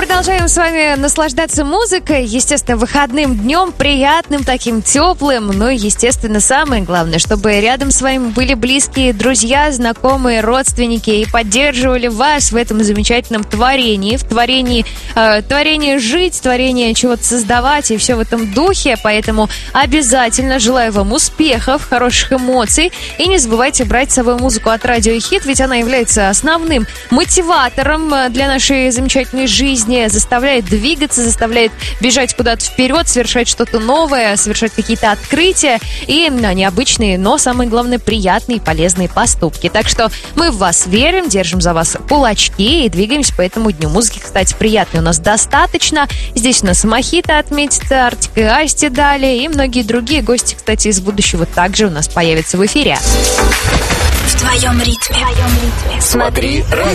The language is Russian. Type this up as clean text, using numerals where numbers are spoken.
продолжаем с вами наслаждаться музыкой, естественно, выходным днем, приятным, таким теплым, ну и, естественно, самое главное, чтобы рядом с вами были близкие друзья, знакомые, родственники и поддерживали вас в этом замечательном творении, в творении жить, творении чего-то создавать и все в этом духе, поэтому обязательно желаю вам успехов, хороших эмоций и не забывайте брать с собой музыку от Радио Хит, ведь она является основным мотиватором для нашей замечательной жизни, заставляет двигаться, заставляет бежать куда-то вперед, совершать что-то новое, совершать какие-то открытия и необычные, но самое главное, приятные и полезные поступки. Так что мы в вас верим, держим за вас кулачки и двигаемся по этому дню. Музыки, кстати, приятной у нас достаточно. Здесь у нас Мохито отметится, Артик и Асти далее и многие другие гости, кстати, из будущего также у нас появятся в эфире. В твоем ритме. Смотри